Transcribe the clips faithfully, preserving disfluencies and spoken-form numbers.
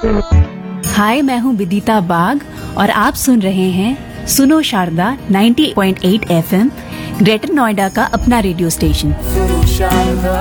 हाय, मैं हूँ विदिता बाग और आप सुन रहे हैं सुनो शारदा नब्बे पॉइंट आठ एफएम, ग्रेटर नोएडा का अपना रेडियो स्टेशन। सुनो शारदा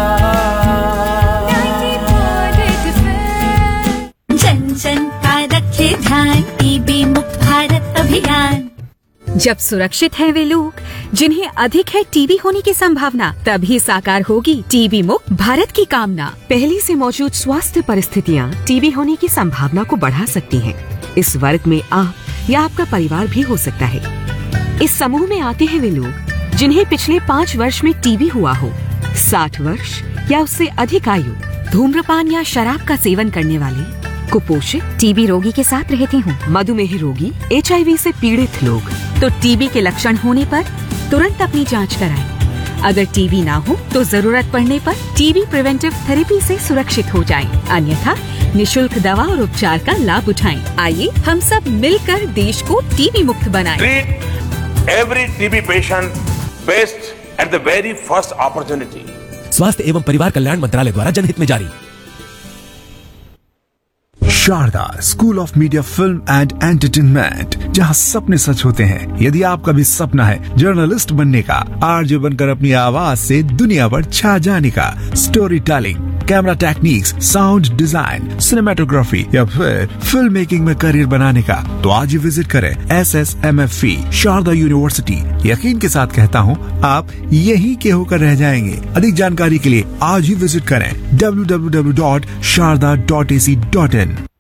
जन जन का रखे ध्यान, टीबी मुक्त भारत अभियान। जब सुरक्षित हैं वे लोग जिन्हें अधिक है टीबी होने की संभावना, तभी साकार होगी टीबी मुक्त भारत की कामना। पहले से मौजूद स्वास्थ्य परिस्थितियाँ टीबी होने की संभावना को बढ़ा सकती हैं। इस वर्ग में आप या आपका परिवार भी हो सकता है। इस समूह में आते हैं वे लोग जिन्हें पिछले पाँच वर्ष में टीबी हुआ हो, साठ वर्ष या उससे अधिक आयु, धूम्रपान या शराब का सेवन करने वाले, कुपोषित, टीबी रोगी के साथ रहते हों, मधुमेह रोगी, एचआईवी से पीड़ित लोग। तो टीबी के लक्षण होने पर तुरंत अपनी जांच कराएं। अगर टीबी ना हो तो जरूरत पड़ने पर टीबी प्रिवेंटिव थेरेपी से सुरक्षित हो जाएं। अन्यथा निशुल्क दवा और उपचार का लाभ उठाएं। आइए हम सब मिलकर देश को टीबी मुक्त बनाएं। Treat every TB patient best at the very first opportunity. स्वास्थ्य एवं परिवार कल्याण मंत्रालय द्वारा जनहित में जारी। Sharda school of media film and entertainment, जहां सपने सच होते हैं। यदि आपका भी सपना है जर्नलिस्ट बनने का, आरजे बनकर अपनी आवाज से दुनिया पर छा जाने का, story telling, camera techniques, sound design, cinematography या फिर फिल्म मेकिंग में करियर बनाने का, तो आज ही विजिट करें S S M F E Sharda university. यकीन के साथ कहता हूँ, आप यहीं के होकर रह जाएंगे। अधिक जानकारी के लिए आज ही विजिट करें W W W dot Sharda dot A C dot in.